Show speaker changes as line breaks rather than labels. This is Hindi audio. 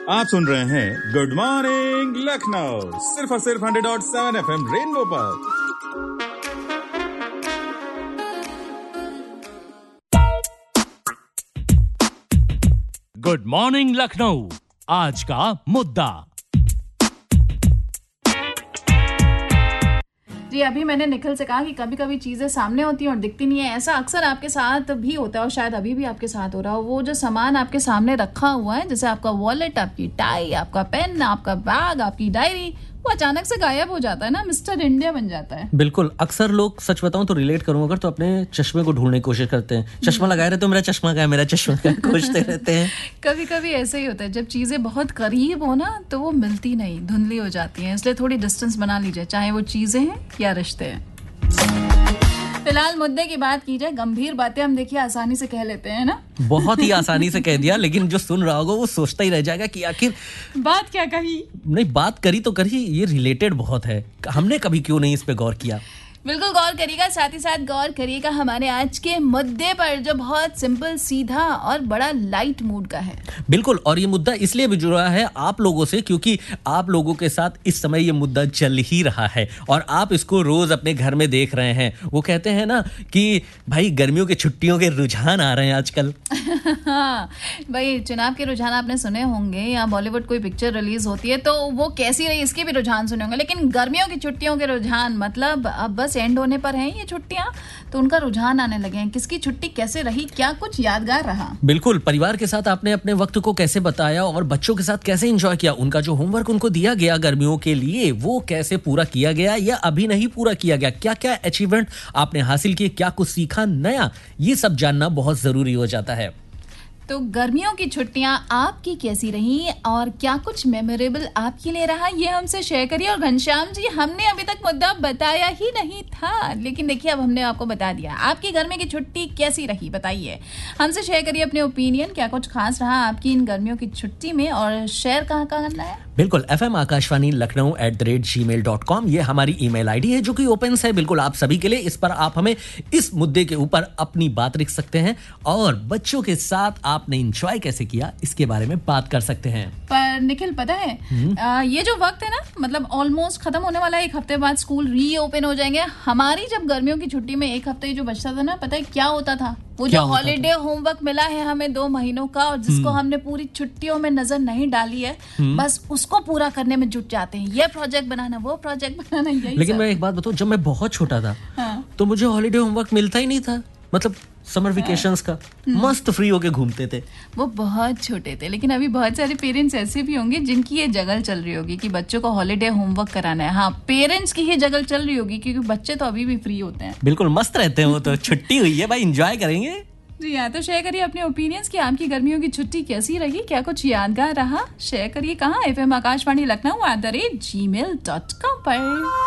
आप सुन रहे हैं गुड मॉर्निंग लखनऊ सिर्फ और सिर्फ 100.7 FM रेनबो पर।
गुड मॉर्निंग लखनऊ, आज का मुद्दा।
जी, अभी मैंने निखिल से कहा कि कभी कभी चीज़ें सामने होती हैं और दिखती नहीं है। ऐसा अक्सर आपके साथ भी होता है और शायद अभी भी आपके साथ हो रहा हो। वो जो सामान आपके सामने रखा हुआ है, जैसे आपका वॉलेट, आपकी टाई, आपका पेन, आपका बैग, आपकी डायरी, वो अचानक से गायब हो जाता है ना, मिस्टर इंडिया बन जाता है।
बिल्कुल, अक्सर लोग, सच बताऊं तो रिलेट करूंगा अगर, तो अपने चश्मे को ढूंढने की कोशिश करते हैं। चश्मा लगाए रहते हो, मेरा चश्मा क्या है, मेरा चश्मा क्या है, खोजते रहते हैं।
कभी कभी ऐसे ही होता है, जब चीज़ें बहुत करीब हो ना तो वो मिलती नहीं, धुंधली हो जाती हैं। इसलिए थोड़ी डिस्टेंस बना लीजिए, चाहे वो चीज़ें हैं या रिश्ते हैं। फिलहाल मुद्दे की बात की जाए, गंभीर बातें हम देखिए आसानी से कह लेते हैं ना,
बहुत ही आसानी से कह दिया, लेकिन जो सुन रहा होगा वो सोचता ही रह जाएगा कि आखिर
बात क्या कही।
नहीं, बात करी तो करी, ये रिलेटेड बहुत है, हमने कभी क्यों नहीं इस पे गौर किया।
बिल्कुल गौर करिएगा, साथ ही साथ गौर करिएगा हमारे आज के मुद्दे पर, जो बहुत सिंपल, सीधा और बड़ा लाइट मूड का है।
बिल्कुल, और ये मुद्दा इसलिए भी जुड़ा है आप लोगों से, क्योंकि आप लोगों के साथ इस समय ये मुद्दा चल ही रहा है और आप इसको रोज अपने घर में देख रहे हैं। वो कहते हैं ना कि भाई गर्मियों की छुट्टियों के रुझान आ रहे हैं आजकल।
हाँ भाई, चुनाव के रुझान आपने सुने होंगे, या बॉलीवुड कोई पिक्चर रिलीज होती है तो वो कैसी रही इसके भी रुझान सुने होंगे। लेकिन गर्मियों की छुट्टियों के रुझान, मतलब अब बस एंड होने पर हैं ये छुट्टियां, तो उनका रुझान आने लगे हैं। किसकी छुट्टी कैसे रही, क्या कुछ यादगार रहा।
बिल्कुल, परिवार के साथ आपने अपने वक्त को कैसे बताया और बच्चों के साथ कैसे एंजॉय किया, उनका जो होमवर्क उनको दिया गया गर्मियों के लिए वो कैसे पूरा किया गया या अभी नहीं पूरा किया गया, क्या क्या अचीवमेंट आपने हासिल किए, क्या कुछ सीखा नया, ये सब जानना बहुत जरूरी हो जाता है।
तो गर्मियों की छुट्टियां आपकी कैसी रही और क्या कुछ मेमोरेबल आपके लिए रहा, ये हमसे शेयर करिए। और घनश्याम जी, हमने अभी तक मुद्दा बताया ही नहीं था, लेकिन देखिए अब हमने आपको बता दिया। आपकी गर्मी की छुट्टी कैसी रही बताइए, हमसे शेयर करिए अपने ओपिनियन। क्या कुछ खास रहा आपकी इन गर्मियों की छुट्टी में, और शेयर कहाँ करना है?
बिल्कुल, FM आकाशवाणी लखनऊ @gmail.com ये हमारी ईमेल आईडी है, जो कि ओपन है बिल्कुल आप सभी के लिए। इस पर आप हमें इस मुद्दे के ऊपर अपनी बात लिख सकते हैं और बच्चों के साथ आपने एंजॉय कैसे किया इसके बारे में बात कर सकते हैं।
पर निखिल, पता है ये जो वक्त है ना, मतलब ऑलमोस्ट खत्म होने वाला है। एक हफ्ते बाद स्कूल रीओपन हो जाएंगे। हमारी जब गर्मियों की छुट्टी में एक हफ्ते जो बचता था ना, पता है क्या होता था? वो जो हॉलीडे होमवर्क मिला है हमें 2 महीनों का, और जिसको हमने पूरी छुट्टियों में नजर नहीं डाली है, बस उसको पूरा करने में जुट जाते हैं। ये प्रोजेक्ट बनाना, वो प्रोजेक्ट बनाना, यही।
लेकिन मैं एक बात बताऊं, जब मैं बहुत छोटा था तो मुझे हॉलीडे होमवर्क मिलता ही नहीं था, मतलब समर वेकेशंस का मस्त फ्री होके घूमते थे।
वो बहुत छोटे थे, लेकिन अभी बहुत सारे पेरेंट्स ऐसे भी होंगे जिनकी ये जगल चल रही होगी कि बच्चों को हॉलीडे होमवर्क कराना है। हाँ, पेरेंट्स की ये जगल चल रही होगी, क्योंकि बच्चे तो अभी भी फ्री होते हैं।
बिल्कुल मस्त रहते हैं वो तो, छुट्टी हुई है भाई, एंजॉय करेंगे।
जी हाँ, तो शेयर करिए अपने ओपिनियंस कि आपकी गर्मियों की छुट्टी कैसी रही, क्या कुछ यादगार रहा। शेयर करिए कहाँ? FM आकाशवाणी लखनऊ @gmail.com पर।